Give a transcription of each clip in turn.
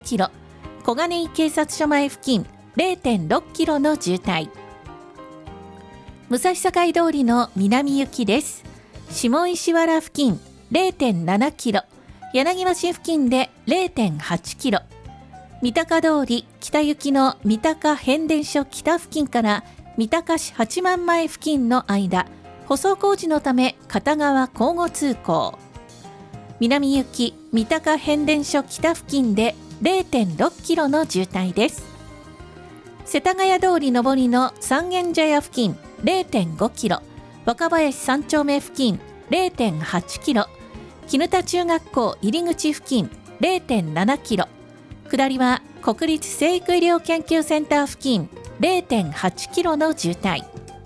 キロ、小金井警察署前付近 0.6 キロの渋滞。武蔵境通りの南行きです。下石原付近 0.7 キロ、柳橋付近で 0.8 キロ、三鷹通り北行きの三鷹変電所北付近から三鷹市八幡前付近の間、舗装工事のため片側交互通行。南行き三鷹変電所北付近で 0.6 キロの渋滞です。世田谷通り上りの三軒茶屋付近 0.5 キロ、若林三丁目付近 0.8 キロ、絹田中学校入り口付近 0.7 キロ、下りは国立成育医療研究センター付近 0.8 キロの渋滞。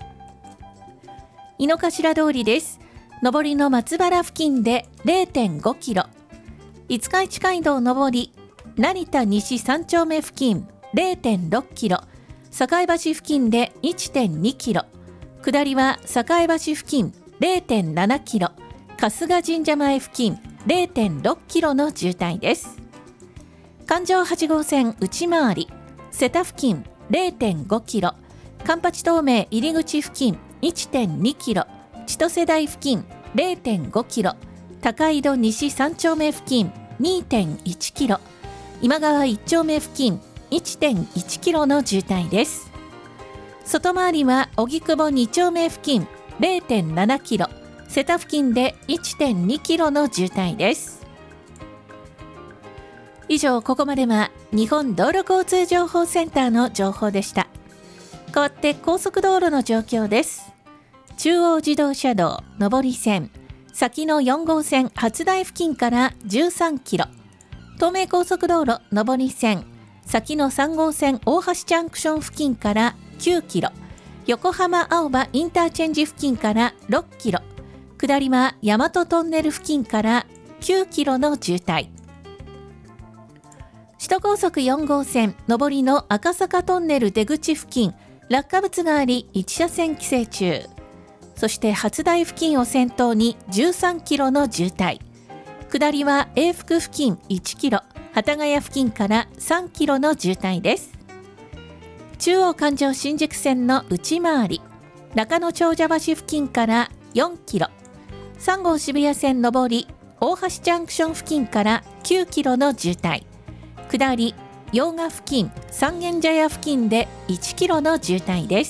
井の頭通りです。上りの松原付近で 0.5 キロ、五日市街道上り成田西三丁目付近 0.6 キロ、堺橋付近で 1.2 キロ、下りは堺橋付近 0.7 キロ、春日神社前付近 0.6 キロの渋滞です。環状8号線内回り瀬田付近 0.5 キロ、環八東名入り口付近 1.2 キロ、千歳台付近 0.5 キロ、高井戸西三丁目付近 2.1 キロ、今川1丁目付近 1.1 キロの渋滞です。外回りは荻窪2丁目付近 0.7 キロ、瀬田付近で 1.2 キロの渋滞です。以上、ここまでは日本道路交通情報センターの情報でした。変わって高速道路の状況です。中央自動車道上り線、先の4号線初台付近から13キロ、東名高速道路上り線、先の3号線大橋ジャンクション付近から9キロ、横浜青葉インターチェンジ付近から6キロ、下りは大和トンネル付近から9キロの渋滞。首都高速4号線上りの赤坂トンネル出口付近、落下物があり1車線規制中。そして初台付近を先頭に13キロの渋滞。下りは永福付近1キロ、幡ヶ谷付近から3キロの渋滞です。中央環状新宿線の内回り、中野長者橋付近から4キロ、3号渋谷線上り大橋ジャンクション付近から9キロの渋滞。下り用賀付近三軒茶屋付近で1キロの渋滞です。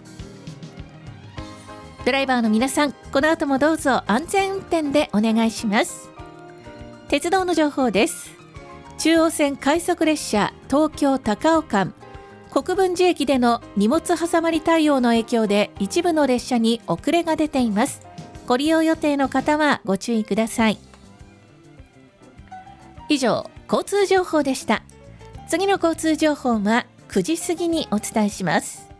ドライバーの皆さん、この後もどうぞ安全運転でお願いします。鉄道の情報です。中央線快速列車東京高尾間、国分寺駅での荷物挟まり対応の影響で一部の列車に遅れが出ています。ご利用予定の方はご注意ください。以上、交通情報でした。次の交通情報は9時過ぎにお伝えします。